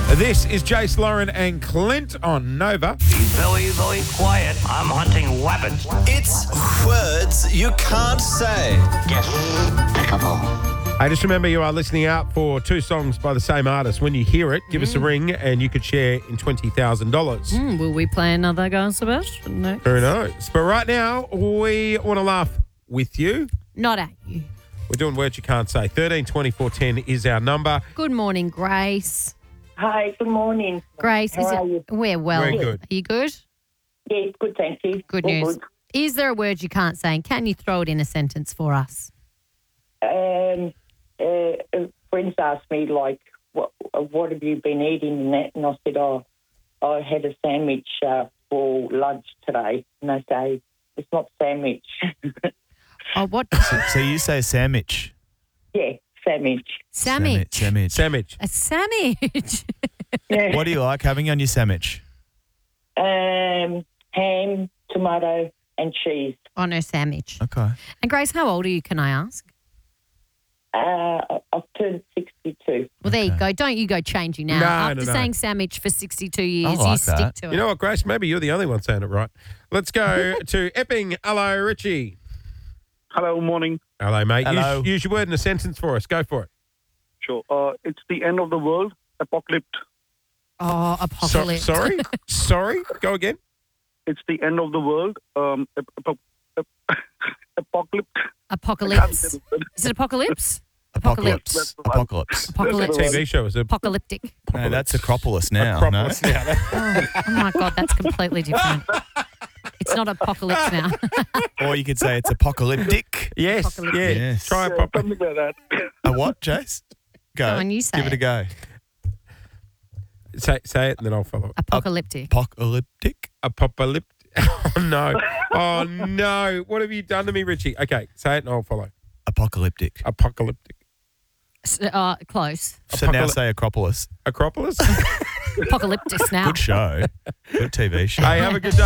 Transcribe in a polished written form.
This is Jace, Lauren and Clint on Nova. Be very, very quiet. I'm hunting rabbits. It's words you can't say. Despicable. Hey, just remember you are listening out for two songs by the same artist. When you hear it, give us a ring and you could share in $20,000. Will we play another Guy Sebastian? No. Who knows? But right now, we want to laugh with you. Not at you. We're doing words you can't say. 13 24 10 is our number. Good morning, Grace. Hi, good morning. Grace, How are you? we're well. Very good. Are you good? Yeah, good, thank you. Good All news. Is there a word you can't say? And can you throw it in a sentence for us? Friends asked me, like, what have you been eating and that? And I said, I had a sandwich for lunch today. And they say, it's not sandwich. Oh, what? So you say sandwich. Yeah, sandwich. Sandwich. Sandwich. Sandwich. A sandwich. Yeah. What do you like having on your sandwich? Ham, tomato and cheese. On her sandwich. Okay. And Grace, how old are you, can I ask? I've turned 62. Well, there you go. Don't you go changing now. No, After no. saying sandwich for 62 years, I like you stick that. to it. You know what, Grace? Maybe you're the only one saying it right. Let's go to Epping. Hello, Richie. Hello, morning. Hello, mate. Hello. Use your word in a sentence for us. Go for it. Sure. It's the end of the world, apocalypse. Oh, apocalypse. Sorry? Sorry? Go again. It's the end of the world, apocalypse. Apocalypse. Is it apocalypse? Apocalypse. That's the one. Apocalypse. Apocalypse. TV show is a Apocalyptic. No, that's Acropolis now. Acropolis No? now. Oh my God, that's completely different. It's not apocalypse now. Or you could say it's apocalyptic. Yes, Apocalyptic. yeah. Yes. Try it Yeah, properly. something like that. A what, Jace? Go. Go on, you say Give it a it. go. Say it and then I'll follow it. Apocalyptic. Apocalyptic. Apocalyptic. Oh, no. Oh, no. What have you done to me, Richie? Okay, say it and I'll follow. Apocalyptic. Apocalyptic. Close. So now say Acropolis. Acropolis? Apocalyptic now. Good show. Good TV show. Hey, have a good day.